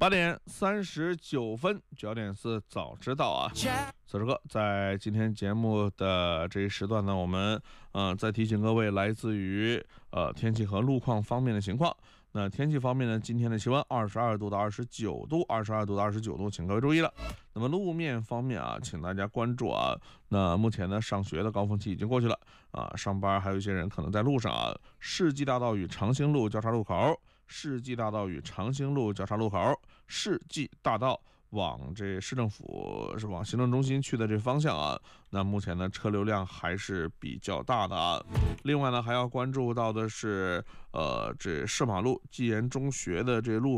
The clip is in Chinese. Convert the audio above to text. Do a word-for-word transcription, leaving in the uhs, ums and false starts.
八点三十九分，九点四早知道啊。此时刻在今天节目的这一时段呢，我们呃再提醒各位来自于呃天气和路况方面的情况。那天气方面呢，今天的气温二十二度到二十九度，二十二度到二十九度，请各位注意了。那么路面方面啊，请大家关注啊。那目前呢，上学的高峰期已经过去了啊，上班还有一些人可能在路上啊。世纪大道与长兴路交叉路口，世纪大道与长兴路交叉路口，世纪大道往这市政府是往行政中心去的这方向啊，那目前呢车流量还是比较大的啊。另外呢，还要关注到的是，呃，这射马路纪言中学的这路